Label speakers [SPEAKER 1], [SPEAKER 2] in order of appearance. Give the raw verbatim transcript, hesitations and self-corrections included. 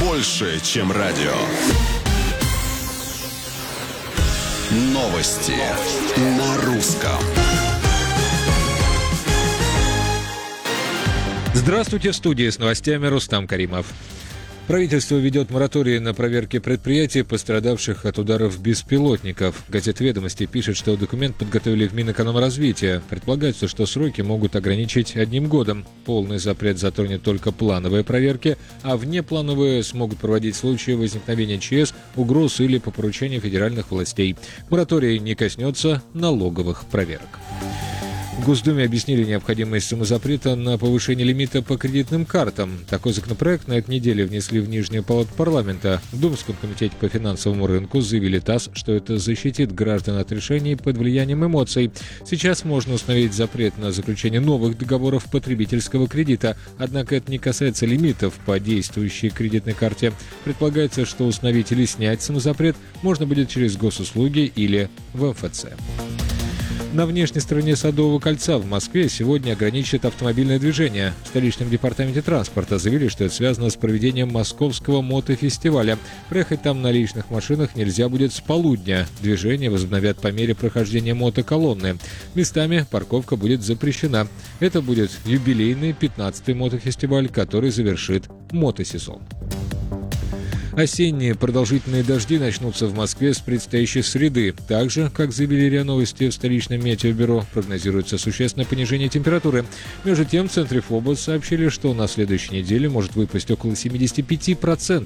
[SPEAKER 1] больше, чем радио. Новости на русском.
[SPEAKER 2] Здравствуйте, в студии с новостями Рустам Каримов. Правительство ведет мораторий на проверки предприятий, пострадавших от ударов беспилотников. Газета «Ведомости» пишет, что документ подготовили в Минэкономразвития. Предполагается, что сроки могут ограничить одним годом. Полный запрет затронет только плановые проверки, а внеплановые смогут проводить в случае возникновения ЧС, угроз или по поручению федеральных властей. Мораторий не коснется налоговых проверок. В Госдуме объяснили необходимость самозапрета на повышение лимита по кредитным картам. Такой законопроект на этой неделе внесли в Нижнюю палату парламента. В Думском комитете по финансовому рынку заявили ТАСС, что это защитит граждан от решений под влиянием эмоций. Сейчас можно установить запрет на заключение новых договоров потребительского кредита, однако это не касается лимитов по действующей кредитной карте. Предполагается, что установить или снять самозапрет можно будет через госуслуги или в эм эф цэ. На внешней стороне Садового кольца в Москве сегодня ограничат автомобильное движение. В столичном департаменте транспорта заявили, что это связано с проведением московского мотофестиваля. Проехать там на личных машинах нельзя будет с полудня. Движение возобновят по мере прохождения мотоколонны. Местами парковка будет запрещена. Это будет юбилейный пятнадцатый мотофестиваль, который завершит мотосезон. Осенние продолжительные дожди начнутся в Москве с предстоящей среды. Также, как заявили РИА Новости в столичном метеобюро, прогнозируется существенное понижение температуры. Между тем, в центре ФОБОС сообщили, что на следующей неделе может выпасть около семьдесят пять процентов